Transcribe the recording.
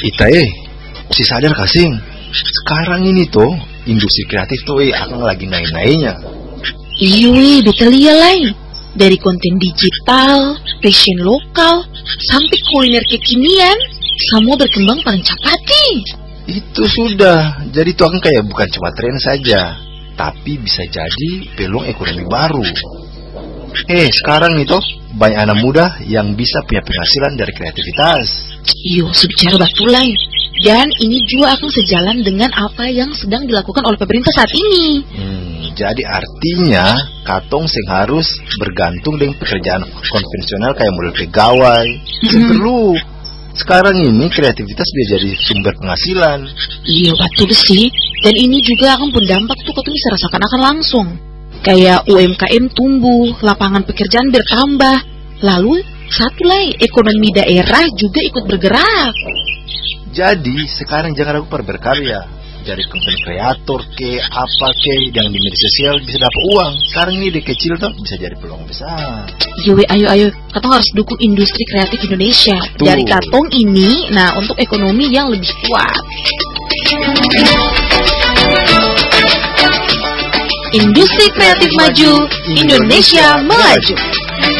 Ita si sadar kasing. Sekarang ini tuh industri kreatif tuh akan lagi naik-naiknya. Iya, betul ya lai. Dari konten digital, fashion lokal, sampai kuliner kekinian, semua berkembang paling cepat nih. Itu sudah. Jadi itu akan kayak bukan cuma tren saja, tapi bisa jadi peluang ekonomi baru. Sekarang nih toh banyak anak muda yang bisa punya penghasilan dari kreativitas. Iya, sebicara betul lai. Dan ini juga akan sejalan dengan apa yang sedang dilakukan oleh pemerintah saat ini. Jadi artinya katong sing harus bergantung dengan pekerjaan konvensional kayak model pegawai. Perlu. Sekarang ini kreativitas dia jadi sumber penghasilan. Iya betul sih. Dan ini juga akan berdampak tuh katong bisa rasakan akan langsung. Kayak UMKM tumbuh, lapangan pekerjaan bertambah. Lalu satu lagi ekonomi daerah juga ikut bergerak. Jadi sekarang jangan ragu berkarya. Jadi konten kreator ke apa ke yang di media sosial bisa dapat uang. Sekarang ini di kecil tuh bisa jadi peluang besar. Ayo, katong harus dukung industri kreatif Indonesia. Tuh. Dari katong ini, nah untuk ekonomi yang lebih kuat. Industri kreatif maju, Indonesia melaju.